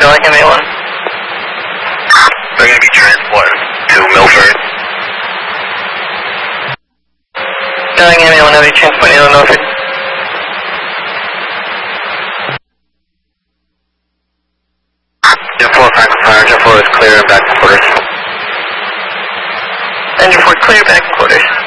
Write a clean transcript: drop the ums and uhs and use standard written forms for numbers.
Bellingham A1. They're going to be transported to Milford. Bellingham A1 will be transported to Milford. Engine 4, Franklin Fire, Engine 4 is clear and back to quarters. Engine 4 clear, back to quarters.